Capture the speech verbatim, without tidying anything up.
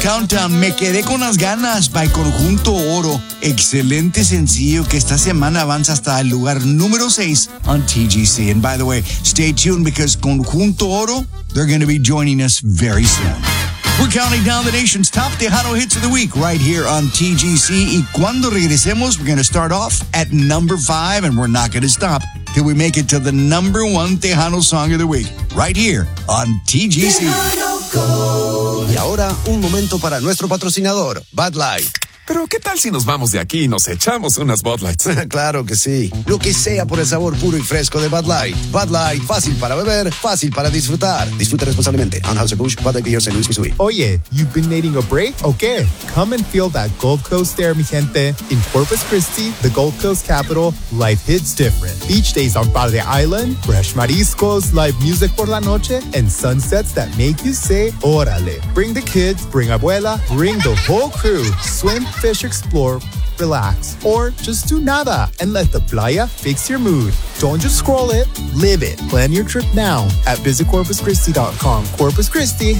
Countdown, Me Quedé con las Ganas by Conjunto Oro. Excelente sencillo que esta semana avanza hasta el lugar número seis on T G C. And by the way, stay tuned because Conjunto Oro, they're going to be joining us very soon. We're counting down the nation's top Tejano hits of the week right here on T G C. Y cuando regresemos, we're going to start off at number five, and we're not going to stop till we make it to the number one Tejano song of the week right here on T G C. Y ahora, un momento para nuestro patrocinador, Bud Light. Pero ¿qué tal si nos vamos de aquí y nos echamos unas Bud Lights? Claro que sí. Lo que sea por el sabor puro y fresco de Bud Light. Bud Light, fácil para beber, fácil para disfrutar. Disfruta responsablemente. Anheuser-Busch, Bud Light Beer, Saint Louis, Missouri. Oye, you've been needing a break? Okay, come and feel that Gold Coast air, mi gente. In Corpus Christi, the Gold Coast capital, life hits different. Beach days on Padre Island, fresh mariscos, live music por la noche, and sunsets that make you say, órale. Bring the kids, bring abuela, bring the whole crew. Swim, fish, explore, relax, or just do nada and let the playa fix your mood. Don't just scroll it, live it. Plan your trip now at visit corpus christi dot com. Corpus Christi,